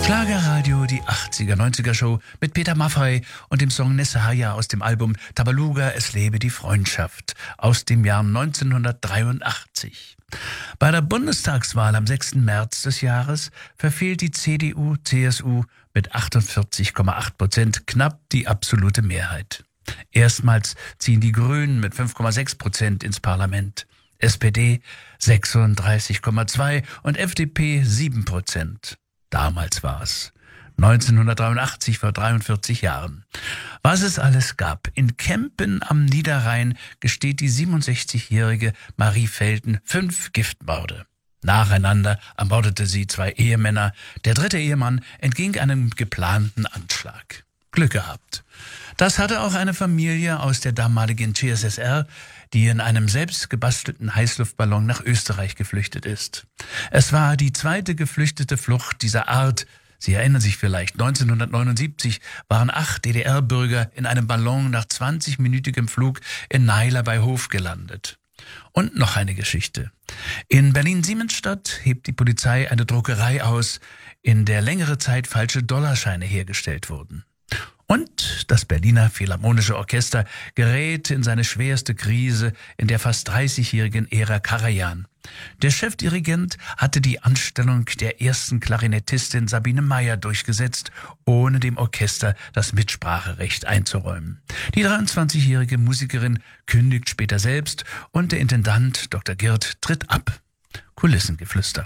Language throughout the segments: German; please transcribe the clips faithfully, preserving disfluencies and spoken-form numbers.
Schlagerradio, die achtziger, neunziger Show mit Peter Maffay und dem Song Nessaya aus dem Album Tabaluga, es lebe die Freundschaft aus dem Jahr neunzehnhundertdreiundachtzig. Bei der Bundestagswahl am sechsten März des Jahres verfehlt die C D U C S U mit achtundvierzig Komma acht Prozent knapp die absolute Mehrheit. Erstmals ziehen die Grünen mit fünf Komma sechs Prozent ins Parlament, S P D sechsunddreißig Komma zwei und F D P sieben Prozent. Damals war es. neunzehnhundertdreiundachtzig, vor dreiundvierzig Jahren. Was es alles gab. In Kempen am Niederrhein gesteht die siebenundsechzigjährige Marie Felten fünf Giftmorde. Nacheinander ermordete sie zwei Ehemänner. Der dritte Ehemann entging einem geplanten Anschlag. Glück gehabt. Das hatte auch eine Familie aus der damaligen C S S R, die in einem selbst gebastelten Heißluftballon nach Österreich geflüchtet ist. Es war die zweite geflüchtete Flucht dieser Art. Sie erinnern sich vielleicht, neunzehnhundertneunundsiebzig waren acht D D R-Bürger in einem Ballon nach zwanzigminütigem Flug in Naila bei Hof gelandet. Und noch eine Geschichte. In Berlin-Siemensstadt hebt die Polizei eine Druckerei aus, in der längere Zeit falsche Dollarscheine hergestellt wurden. Und das Berliner Philharmonische Orchester gerät in seine schwerste Krise in der fast dreißigjährigen Ära Karajan. Der Chefdirigent hatte die Anstellung der ersten Klarinettistin Sabine Meyer durchgesetzt, ohne dem Orchester das Mitspracherecht einzuräumen. Die dreiundzwanzigjährige Musikerin kündigt später selbst und der Intendant Doktor Girt tritt ab. Kulissengeflüster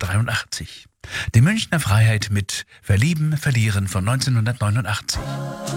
neunzehnhundertdreiundachtzig. Die Münchner Freiheit mit Verlieben, Verlieren von neunzehnhundertneunundachtzig.